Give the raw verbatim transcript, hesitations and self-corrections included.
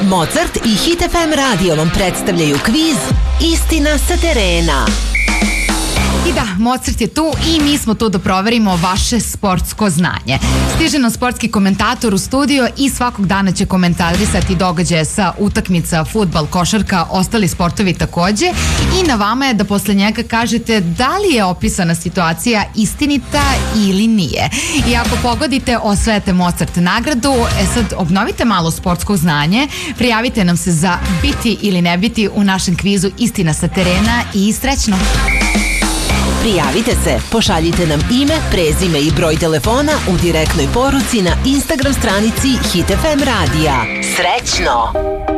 Mozart i Hit ef em radio vam predstavljaju kviz Istina sa terena. I da, Mozart je tu i mi smo tu da proverimo vaše sportsko znanje. Stiže nam sportski komentator u studio i svakog dana će komentarisati događaje sa utakmica, fudbal, košarka, ostali sportovi takođe. I na vama je da posle njega kažete da li je opisana situacija istinita ili nije. I ako pogodite, osvajate Mozart nagradu. E sad, obnovite malo sportsko znanje, prijavite nam se za biti ili ne biti u našem kvizu Istina sa terena i srećno! Prijavite se, pošaljite nam ime, prezime i broj telefona u direktnoj poruci na Instagram stranici Hit ef em radija. Srećno!